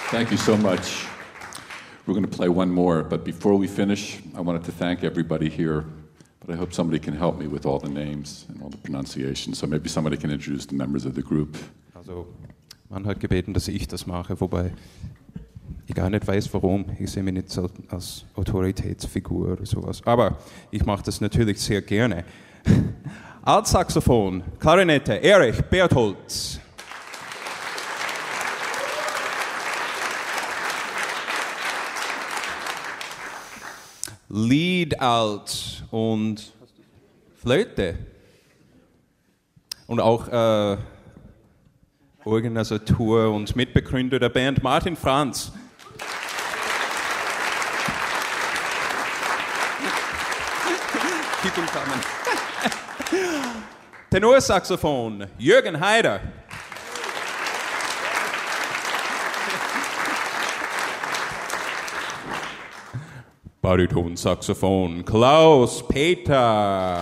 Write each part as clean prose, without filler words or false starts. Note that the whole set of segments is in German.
Thank you so much. We're going to play one more, but before we finish, I wanted to thank everybody here, but I hope somebody can help me with all the names and all the pronunciations, so maybe somebody can introduce the members of the group. Also, man hat gebeten, dass ich das mache, wobei ich gar nicht weiß, warum. Ich sehe mich nicht so als Autoritätsfigur oder sowas. Aber ich mache das natürlich sehr gerne. Altsaxophon, Klarinette, Erich Bertholz. Lead Alt und Flöte. Und auch Organisator und Mitbegründer der Band Martin Franz. Keep him coming. Tenorsaxophon, Jürgen Haider. Baritonsaxophon, Klaus Peter.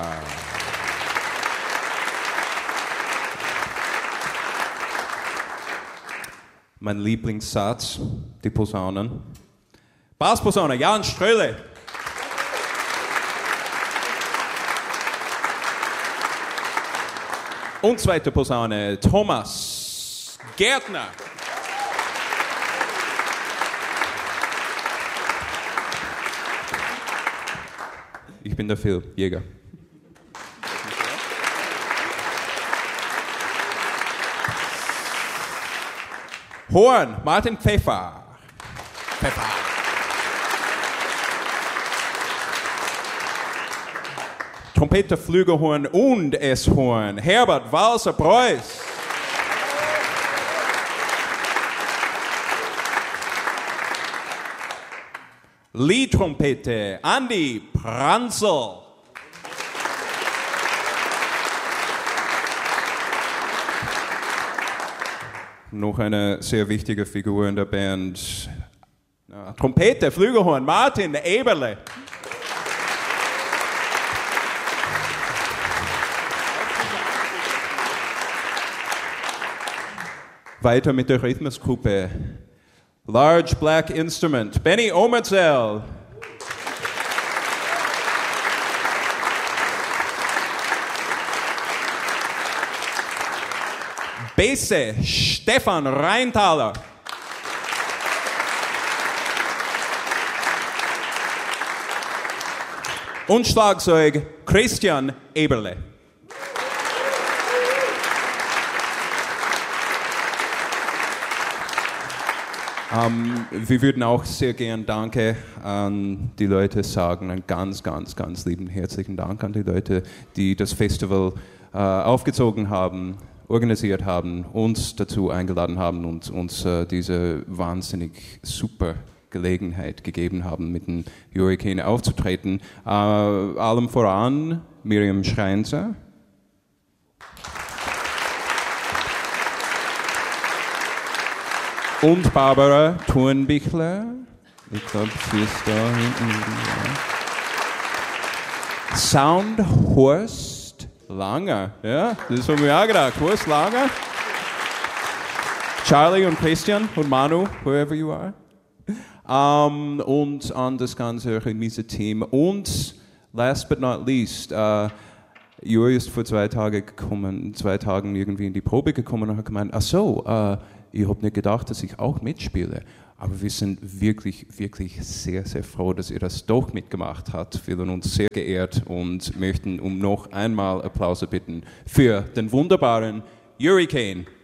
Mein Lieblingssatz, die Posaunen. Bassposaune, Jan Ströhle. Und zweite Posaune, Thomas Gärtner. Ich bin der Phil Jäger. Horn, Martin Pfeffer. Trompete, Flügelhorn und S-Horn, Herbert Walser-Preuß. Lead-Trompete, Andi Pranzel. Noch eine sehr wichtige Figur in der Band. Trompete, Flügelhorn, Martin Eberle. Weiter mit der Rhythmusgruppe. Large Black Instrument, Benny Omerzell. Bässe, Stefan Reintaler. Und Schlagzeug, Christian Eberle. Wir würden auch sehr gern Danke an die Leute sagen, einen ganz, ganz, ganz lieben herzlichen Dank an die Leute, die das Festival aufgezogen haben, organisiert haben, uns dazu eingeladen haben und uns diese wahnsinnig super Gelegenheit gegeben haben, mit dem Hurricane aufzutreten. Allem voran Miriam Schreinzer. Und Barbara Thurnbichler. Ich glaube, sie ist da hinten. Ja. Sound Horst Langer. Ja, das haben wir auch gedacht. Horst Langer. Charlie und Christian und Manu, wherever you are. Und an das ganze Remise-Team. Und last but not least, Juri ist vor 2 Tagen irgendwie in die Probe gekommen und hat gemeint, ach so, ich habe nicht gedacht, dass ich auch mitspiele. Aber wir sind wirklich, wirklich sehr, sehr froh, dass ihr das doch mitgemacht habt. Wir fühlen uns sehr geehrt und möchten um noch einmal Applaus bitten für den wunderbaren Hurricane.